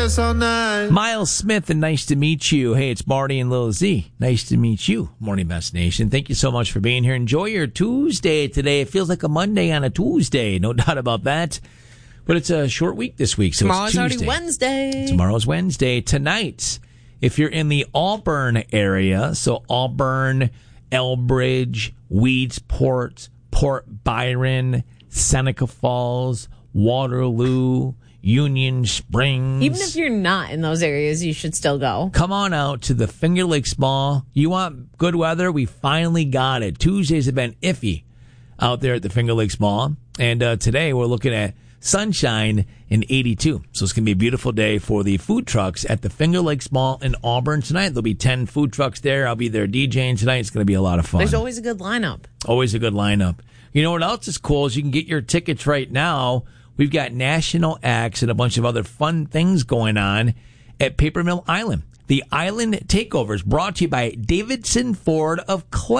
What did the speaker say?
dance all night. Miles Smith, and nice to meet you. Hey, it's Marty and Lil Z. Nice to meet you, Morning Best Nation. Thank you so much for being here. Enjoy your Tuesday today. It feels like a Monday on a Tuesday, no doubt about that. But it's a short week this week, so Tomorrow's it's Tuesday. already Wednesday. Tomorrow's Wednesday. Tonight, if you're in the Auburn area, so Auburn, Elbridge, Weedsport, Port Byron, Seneca Falls, Waterloo, Union Springs. Even if you're not in those areas, you should still go. Come on out to the Finger Lakes Mall. You want good weather? We finally got it. Tuesdays have been iffy out there at the Finger Lakes Mall. And today we're looking at sunshine in 82. So it's going to be a beautiful day for the food trucks at the Finger Lakes Mall in Auburn tonight. There'll be 10 food trucks there. I'll be there DJing tonight. It's going to be a lot of fun. There's always a good lineup. Always a good lineup. You know what else is cool is you can get your tickets right now. We've got national acts and a bunch of other fun things going on at Paper Mill Island. The Island Takeover is brought to you by Davidson Ford of Clay.